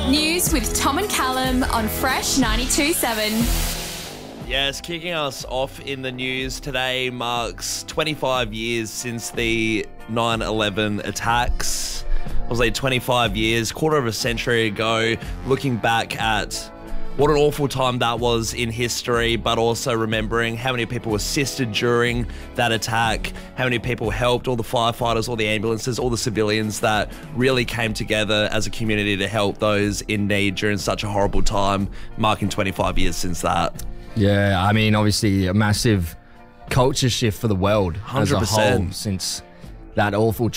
News with Tom and Callum on Fresh 92.7. Yes, kicking us off in the news today marks 25 years since the 9/11 attacks. It was like 25 years, quarter of a century ago, looking back at what an awful time that was in history, but also remembering how many people assisted during that attack, how many people helped, all the firefighters, all the ambulances, all the civilians that really came together as a community to help those in need during such a horrible time, marking 25 years since that. Yeah, I mean, obviously a massive culture shift for the world as a 100%. whole since that awful